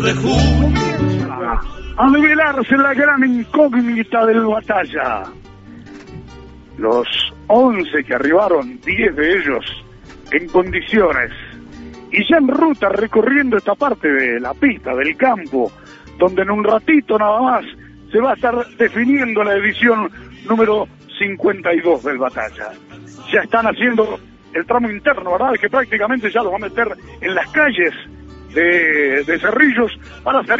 A develarse la gran incógnita del Batalla. Los 11 que arribaron, 10 de ellos en condiciones, y ya en ruta recorriendo esta parte de la pista, del campo, donde en un ratito nada más se va a estar definiendo la edición número 52 del Batalla. Ya están haciendo el tramo interno, ¿verdad? Que prácticamente ya lo va a meter en las calles de Cerrillos para salir